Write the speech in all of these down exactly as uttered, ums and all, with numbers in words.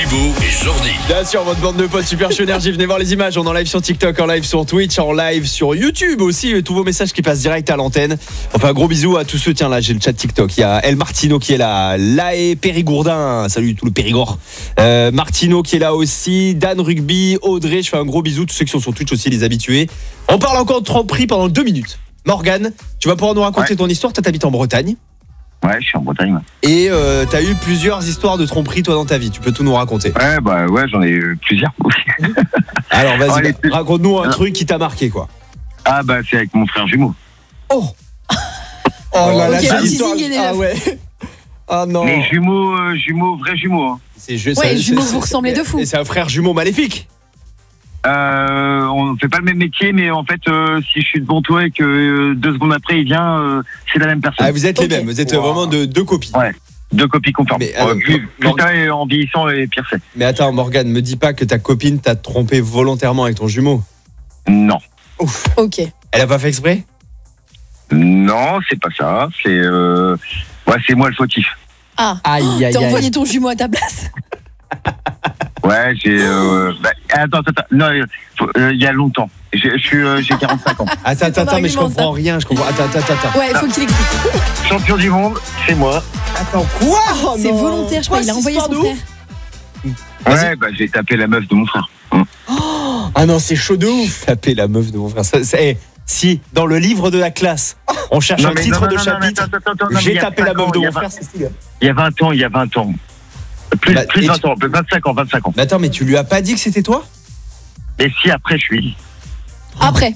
Thibaut et Jordi. Bien sûr, votre bande de potes Super Show Énergie, venez voir les images. On est en live sur TikTok, en live sur Twitch, en live sur YouTube aussi. Tous vos messages qui passent direct à l'antenne. Enfin, un gros bisou à tous ceux. Tiens, là, j'ai le chat TikTok. Il y a El Martino qui est là. Laé Périgourdin. Salut tout le Périgord. Euh, Martino qui est là aussi. Dan Rugby, Audrey. Je fais un gros bisou. Tous ceux qui sont sur Twitch aussi, les habitués. On parle encore de tromperie pendant deux minutes. Morgane, tu vas pouvoir nous raconter ouais. ton histoire. Toi, t'habites en Bretagne. Ouais, je suis en Bretagne. Ouais. Et euh, t'as eu plusieurs histoires de tromperie toi dans ta vie. Tu peux tout nous raconter. Ouais, bah ouais, j'en ai eu plusieurs aussi. Alors vas-y, oh, bah, raconte-nous un ah. truc qui t'a marqué quoi. Ah bah c'est avec mon frère jumeau. Oh. Oh là là, okay, j'ai l'histoire. Ah ouais. Ah non. Les jumeaux, euh, jumeaux, vrais jumeaux. Hein. C'est juste. Ouais, c'est, jumeaux, c'est, vous ressemblez de fou. Et c'est un frère jumeau maléfique. Euh, on fait pas le même métier, mais en fait, euh, si je suis devant toi et que euh, deux secondes après il vient, euh, c'est la même personne. Ah, vous êtes okay. les mêmes, vous êtes wow. vraiment de, deux copies. Ouais, deux copies conformes. Mais, euh, plus, plus tard, en vieillissant, et pire c'est. Mais attends, Morgane, me dis pas que ta copine t'a trompé volontairement avec ton jumeau. Non. Ouf. Ok. Elle a pas fait exprès? Non, c'est pas ça. C'est, euh... ouais, c'est moi le fautif. Ah. Aïe, aïe, T'as aïe. envoyé ton jumeau à ta place? Ouais, j'ai. Euh, bah, attends, attends, attends. Non, il euh, y a longtemps. Je suis, euh, j'ai quarante-cinq ans. Attends, attends, attends, mais je comprends ça. rien. Je comprends. Attends, attends, attends. Ouais, il faut qu'il explique. Champion du monde, c'est moi. Attends, quoi? Oh, c'est non. volontaire, je crois. Il a envoyé son frère. Ouais, bah j'ai tapé la meuf de mon frère. Hum. Oh, ah non, c'est chaud de ouf. Taper la meuf de mon frère. Ça, ça, hey, si dans le livre de la classe, on cherche non, un titre non, non, de non, chapitre. Non, attends, attends, attends, j'ai tapé la meuf ans, de mon frère. C'est stylé. Il y a vingt ans, il y a vingt ans. Plus, bah, plus de vingt tu... ans, vingt-cinq ans, vingt-cinq ans. Mais attends, mais tu lui as pas dit que c'était toi? Et si après je suis. Après.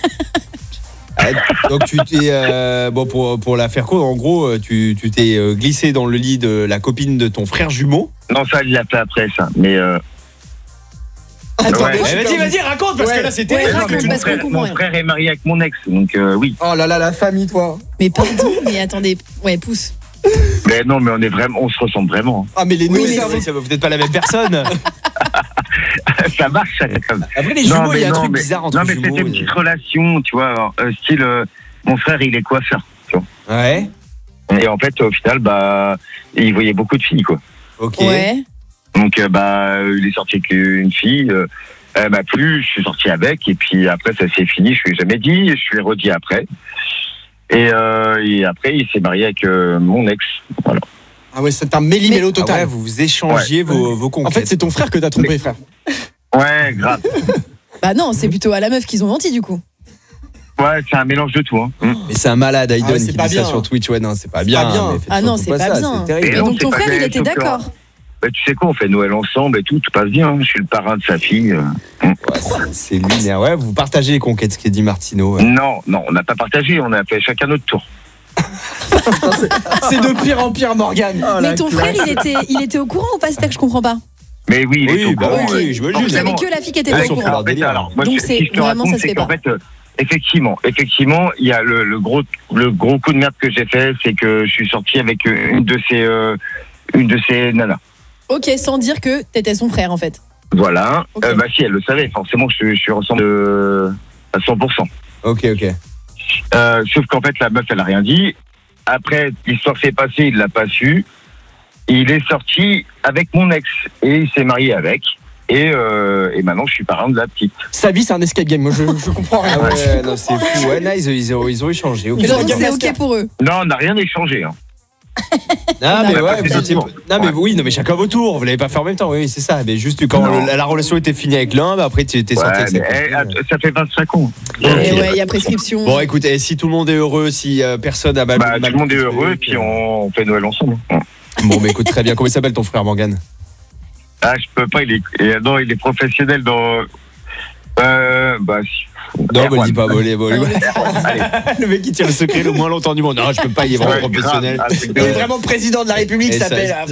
Donc tu t'es euh, bon pour pour la faire courte, en gros, tu tu t'es glissé dans le lit de la copine de ton frère jumeau. Non, ça il l'a fait après ça, mais. Euh... Attends, ouais. eh, vas-y, vas-y, raconte parce ouais. que là c'était. Ouais, raconte, mon frère, mon frère est marié avec mon ex, donc euh, oui. Oh là là, la famille, toi. Mais pardon, mais attendez, ouais, pousse. Mais non, mais on est vraiment, on se ressemble vraiment. Ah mais les oui, nous, mais ça, vous n'êtes pas la même personne. Ça marche, ça comme. Après les jumeaux, il y a un truc mais, bizarre entre non, mais jumeaux. C'était une petite et... relation, tu vois, euh, style, euh, mon frère, il est coiffeur, tu vois. Ouais. Et en fait, au final, bah, il voyait beaucoup de filles, quoi. Ok. Ouais. Donc, euh, bah, il est sorti avec une fille. Euh, elle m'a plu, je suis sorti avec, et puis après, ça s'est fini. Je lui ai jamais dit, je lui ai redit après. Et, euh, et après, il s'est marié avec euh, mon ex. Voilà. Ah ouais, c'est un méli-mélo mais... total. Ah ouais, vous vous échangez ouais. vos, vos conquêtes. En fait, c'est ton frère que t'as trompé, mais... frère. Ouais, grave. Bah non, c'est plutôt à la meuf qu'ils ont menti, du coup. Ouais, c'est un mélange de tout. Hein. Mais c'est un malade, Aiden, ah ouais, qui dit bien. ça sur Twitch. Ouais, non, c'est pas bien. Pas bien. Ah non, c'est pas, pas bien. Ça, et donc, ton frère, il était d'accord. Bah, tu sais quoi, on fait Noël ensemble et tout, tout passe bien. Je suis le parrain de sa fille. Ouais, c'est lunaire. Ouais, vous partagez les conquêtes, ce qu'a dit Martino. Ouais. Non, non, on n'a pas partagé, on a fait chacun notre tour. C'est de pire en pire, Morgane. Oh, mais ton frère, il était, il était au courant ou pas? C'est ça que je comprends pas. Mais oui, il oui, est au bah courant. Oui, oui, je me Donc il n'y avait que la fille qui était pas au courant. Alors, moi, donc je, c'est si je te vraiment raconte, ça se fait pas. En fait, euh, effectivement, effectivement, il y a le, le gros, le gros coup de merde que j'ai fait, c'est que je suis sorti avec une de ces, euh, une de ces nanas. Ok, sans dire que t'étais son frère en fait. Voilà. Okay. Euh, bah si, elle le savait. Forcément, je, je suis ressemble de, à cent pour cent. Ok, ok. Euh, sauf qu'en fait, la meuf, elle a rien dit. Après, l'histoire s'est passée, il l'a pas su. Il est sorti avec mon ex et il s'est marié avec. Et, euh, et maintenant, je suis parrain de la petite. Sa vie, c'est un escape game. Moi, je, je comprends rien. Ah ouais, non, c'est fou. Ouais, non, ils, ils, ont, ils ont échangé. Okay. Donc, c'est ok pour eux. Non, on n'a rien échangé. Hein. Non mais ouais, vous étiez... non mais ouais. oui, non mais chacun votre tour. Vous l'avez pas fait en même temps. Oui, c'est ça. Mais juste quand le, la relation était finie avec l'un, bah après tu étais ouais, sorti avec cette eh, ça fait vingt-cinq ans. Et okay. Ouais, il y a prescription. Bon, écoutez, si tout le monde est heureux, si euh, personne a mal, bah, mal tout le monde est heureux et puis on, on fait Noël ensemble. Bon, mais écoute, très bien. Comment il s'appelle ton frère, Morgane? Ah, je peux pas. Il est, non, il est professionnel dans. Euh, bah. Non, me le dis pas, volé, volé. Le mec qui tient le secret le moins longtemps du monde. Non, je peux pas, il est vraiment ouais, professionnel. Grave, il est vraiment président de la République, s'appelle.